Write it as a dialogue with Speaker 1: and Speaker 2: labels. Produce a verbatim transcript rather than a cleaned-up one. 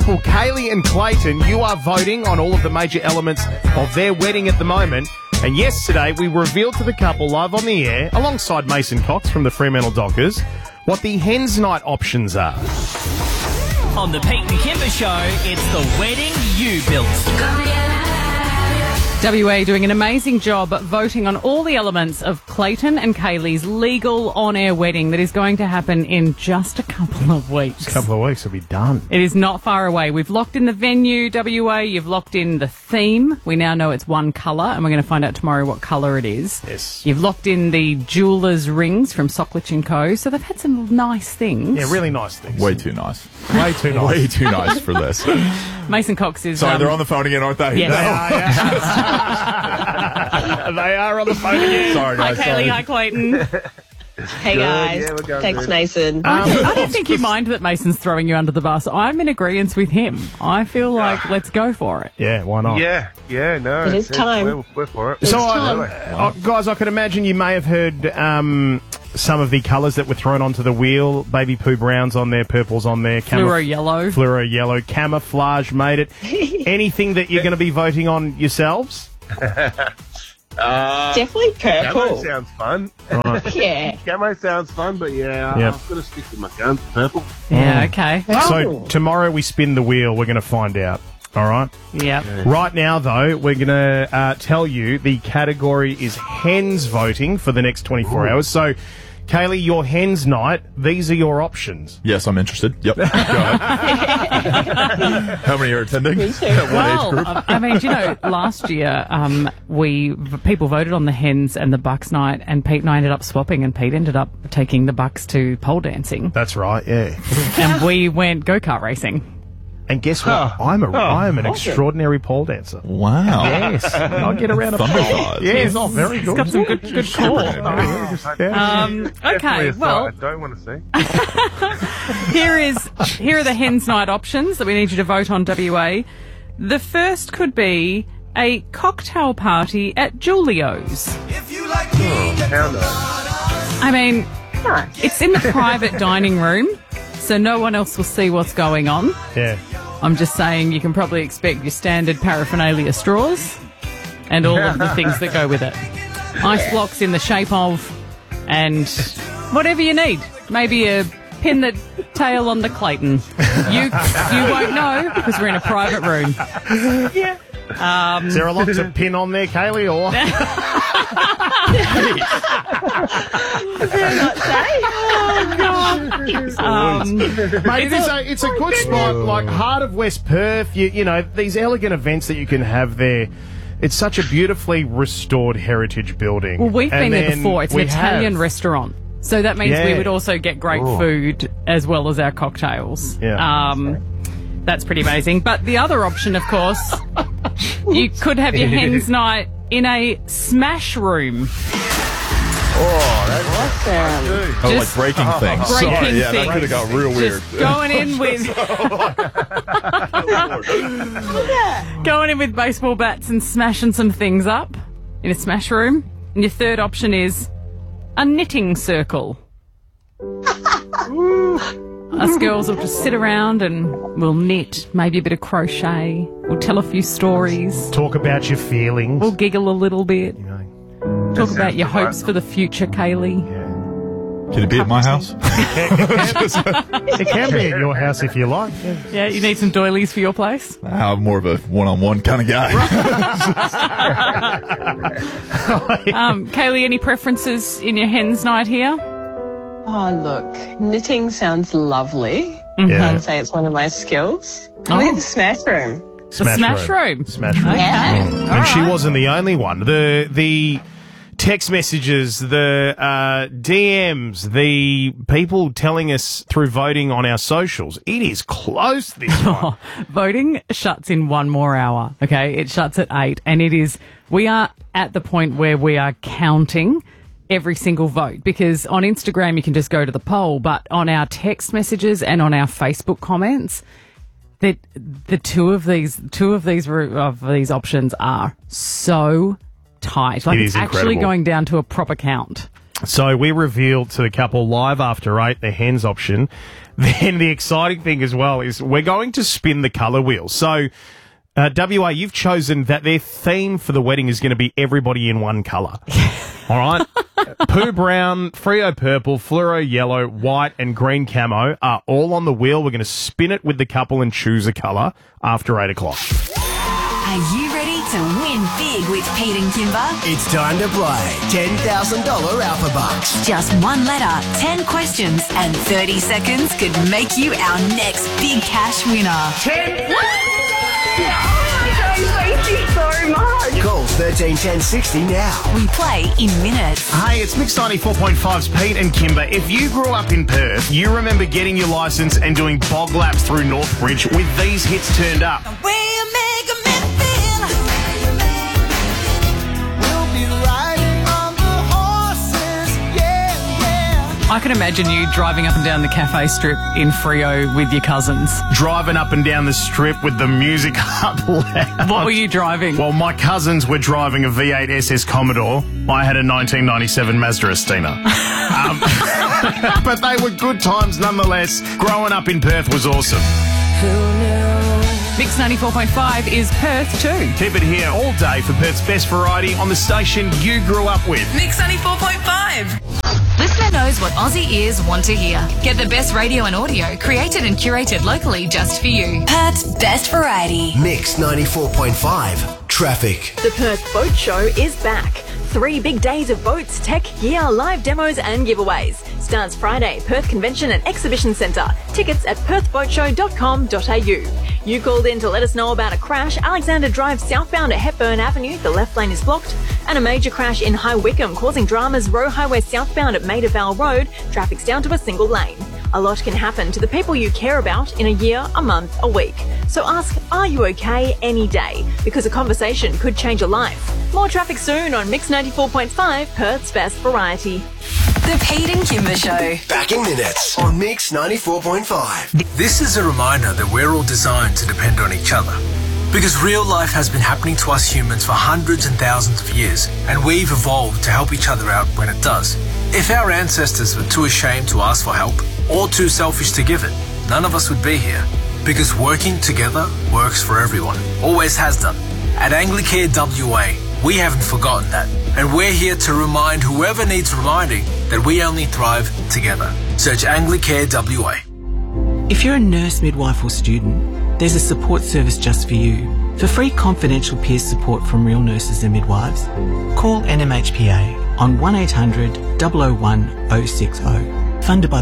Speaker 1: Well, Kaylee and Clayton, you are voting on all of the major elements of their wedding at the moment. And yesterday, we revealed to the couple live on the air, alongside Mason Cox from the Fremantle Dockers, what the hens night options are.
Speaker 2: On the Pete and Kimber Show, it's the wedding you built.
Speaker 3: W A doing an amazing job voting on all the elements of Clayton and Kaylee's legal on-air wedding that is going to happen in just a couple of weeks.
Speaker 1: A couple of weeks will be done.
Speaker 3: It is not far away. We've locked in the venue, W A. You've locked in the theme. We now know it's one colour, and we're going to find out tomorrow what colour it is.
Speaker 1: Yes.
Speaker 3: You've locked in the jeweller's rings from Socklich and Co. So they've had some nice things.
Speaker 1: Yeah, really nice things.
Speaker 4: Way too nice.
Speaker 1: Way too nice.
Speaker 4: Way too nice for this.
Speaker 3: Mason Cox is...
Speaker 4: Sorry,
Speaker 3: um,
Speaker 4: they're on the phone again, aren't they?
Speaker 3: Yes.
Speaker 1: They are, yeah. They are on the phone again.
Speaker 4: Sorry,
Speaker 3: Hi,
Speaker 4: guys.
Speaker 3: Kaylee.
Speaker 4: sorry.
Speaker 3: Hi, Clayton.
Speaker 5: Hey guys,
Speaker 6: Yeah, we're going
Speaker 5: thanks
Speaker 6: good.
Speaker 5: Mason.
Speaker 3: I don't think you mind that Mason's throwing you under the bus. I'm in agreement with him. I feel like let's go for it.
Speaker 1: Yeah, why not?
Speaker 6: Yeah, yeah, no.
Speaker 5: It is time.
Speaker 6: We're, we're for it.
Speaker 1: So,
Speaker 5: time.
Speaker 1: uh, uh, guys, I could imagine you may have heard um, some of the colours that were thrown onto the wheel. Baby poo brown's on there, purple's on there.
Speaker 3: Fluoro yellow.
Speaker 1: Fluoro yellow. Camouflage made it. Anything that you're going to be voting on yourselves?
Speaker 6: Uh,
Speaker 5: Definitely
Speaker 6: Camo
Speaker 5: purple.
Speaker 6: sounds fun.
Speaker 5: Yeah.
Speaker 6: Camo sounds fun, but yeah,
Speaker 1: Yep.
Speaker 6: I'm going to stick with my guns. Purple.
Speaker 3: Yeah, okay.
Speaker 1: So tomorrow we spin the wheel. We're going to find out. All right?
Speaker 3: Yeah.
Speaker 1: Right now, though, we're going to uh, tell you the category is hens voting for the next twenty-four hours. So, Kaylee, your hens night, these are your options.
Speaker 4: Yes, I'm interested. Yep. Go ahead. How many are attending?
Speaker 5: Me too.
Speaker 4: At what age
Speaker 3: Well,
Speaker 4: group?
Speaker 3: um, I mean, do you know, last year um, we people voted on the hens and the bucks night, and Pete and I ended up swapping, and Pete ended up taking the bucks to pole dancing,
Speaker 1: That's right, yeah.
Speaker 3: and we went go-kart racing.
Speaker 1: And guess what? I'm a I'm an extraordinary pole dancer.
Speaker 4: Wow.
Speaker 1: Yes, I get around a pole.
Speaker 4: Thunder thighs.
Speaker 1: Yes, oh, very
Speaker 3: He's
Speaker 1: good.
Speaker 3: got some good, good core.
Speaker 1: Yeah.
Speaker 3: Um,
Speaker 6: Definitely
Speaker 3: okay,
Speaker 6: a sight
Speaker 3: well,
Speaker 6: I don't want to see.
Speaker 3: here is here are the hens night options that we need you to vote on, W A. The first could be a cocktail party at Julio's.
Speaker 6: How nice.
Speaker 3: I mean, it's in the private dining room, so no one else will see what's going on.
Speaker 1: Yeah.
Speaker 3: I'm just saying you can probably expect your standard paraphernalia straws and all of the things that go with it. Ice blocks in the shape of, and whatever you need. Maybe a pin the tail on the Clayton. You you won't know because we're in a private room.
Speaker 1: Is there a lot to pin on there, Kaylee, or?
Speaker 3: Um,
Speaker 1: Mate, it is a, it's a good spot, like Heart of West Perth. You, you know, these elegant events that you can have there. It's such a beautifully restored heritage building.
Speaker 3: well, we've
Speaker 1: And
Speaker 3: been there
Speaker 1: then
Speaker 3: before. It's an
Speaker 1: we
Speaker 3: Italian
Speaker 1: have-
Speaker 3: restaurant. So that means we
Speaker 1: Yeah.
Speaker 3: would also get great food as well as our cocktails.
Speaker 1: Yeah.
Speaker 3: Um, that's pretty amazing. But the other option, of course, you could have your hens night in a smash room.
Speaker 5: Awesome.
Speaker 4: Oh,
Speaker 3: Just
Speaker 4: like breaking things.
Speaker 3: breaking
Speaker 4: Sorry, yeah,
Speaker 3: things.
Speaker 4: that could have got real weird.
Speaker 3: Just going in with going in with baseball bats and smashing some things up in a smash room. And your third option is a knitting circle. Us girls will just sit around and we'll knit, maybe a bit of crochet. We'll tell a few stories.
Speaker 1: Talk about your feelings.
Speaker 3: We'll giggle a little bit.
Speaker 1: You know,
Speaker 3: Talk about your hopes for the future, Kaylee.
Speaker 4: Can it be at my house?
Speaker 1: it can be at your house if you like. Yeah.
Speaker 3: Yeah, you need some doilies for your place?
Speaker 4: I'm more of a one-on-one kind of guy.
Speaker 3: Um, Kaylee, any preferences in your hens night here?
Speaker 5: Oh, look, knitting sounds lovely.
Speaker 1: Yeah.
Speaker 5: I'd say it's one of my skills.
Speaker 3: Oh.
Speaker 5: I think the smash room.
Speaker 3: The smash room.
Speaker 1: Smash room.
Speaker 5: Yeah.
Speaker 1: And she wasn't the only one. The the text messages, the uh, D Ms, the people telling us through voting on our socials. It is close this one.
Speaker 3: Voting shuts in one more hour, okay? It shuts at eight, and it is, we are at the point where we are counting every single vote, because on Instagram you can just go to the poll, but on our text messages and on our Facebook comments, that the two of these two of these of these options are so tight. Like
Speaker 1: It
Speaker 3: it's
Speaker 1: is
Speaker 3: actually
Speaker 1: incredible.
Speaker 3: going down to a proper count.
Speaker 1: So we revealed to the couple live after eight the hens option. Then the exciting thing as well is we're going to spin the colour wheel. So uh, W A, you've chosen that their theme for the wedding is going to be everybody in one colour. All right? Pooh brown, Freo purple, fluoro yellow, white and green camo are all on the wheel. We're going to spin it with the couple and choose a colour after eight o'clock.
Speaker 7: Are you ready to win big with Pete and Kimber?
Speaker 8: It's time to play ten thousand dollars Alpha Bucks.
Speaker 7: Just one letter, ten questions, and thirty seconds could make you our next big cash winner.
Speaker 5: Oh my God, thank you so much.
Speaker 8: Call thirteen ten sixty now.
Speaker 7: We play in minutes.
Speaker 1: Hey, it's Mix ninety-four point five's Pete and Kimber. If you grew up in Perth, you remember getting your licence and doing bog laps through Northbridge with these hits turned up.
Speaker 3: I can imagine you driving up and down the cafe strip in Freo with your cousins.
Speaker 1: Driving up and down the strip with the music up loud.
Speaker 3: What were you driving?
Speaker 1: Well, my cousins were driving a V eight S S Commodore. I had a nineteen ninety-seven Mazda Estina. um, but they were good times nonetheless. Growing up in Perth was awesome.
Speaker 3: Mix ninety-four point five is Perth too.
Speaker 1: Keep it here all day for Perth's best variety on the station you grew up with.
Speaker 7: Mix ninety-four point five. Listener knows what Aussie ears want to hear. Get the best radio and audio created and curated locally just for you. Perth's best variety.
Speaker 8: Mix ninety-four point five. Traffic.
Speaker 9: The Perth Boat Show is back. Three big days of boats, tech, gear, live demos and giveaways. Starts Friday, Perth Convention and Exhibition Centre. Tickets at perth boat show dot com dot a u. You called in to let us know about a crash. Alexander Drive southbound at Hepburn Avenue. The left lane is blocked. And a major crash in High Wycombe causing dramas. Roe Highway southbound at Maida Vale Road. Traffic's down to a single lane. A lot can happen to the people you care about in a year, a month, a week. So ask, are you okay any day? Because a conversation could change a life. More traffic soon on Mix ninety-four point five, Perth's best variety.
Speaker 7: The Pete and Kimber Show.
Speaker 8: Back in minutes on Mix ninety-four point five.
Speaker 10: This is a reminder that we're all designed to depend on each other. Because real life has been happening to us humans for hundreds and thousands of years, and we've evolved to help each other out when it does. If our ancestors were too ashamed to ask for help, or too selfish to give it, none of us would be here. Because working together works for everyone. Always has done. At Anglicare W A, we haven't forgotten that. And we're here to remind whoever needs reminding that we only thrive together. Search Anglicare W A.
Speaker 11: If you're a nurse, midwife or student, there's a support service just for you. For free confidential peer support from real nurses and midwives, call N M H P A on one eight hundred, double oh one, oh six oh. Funded by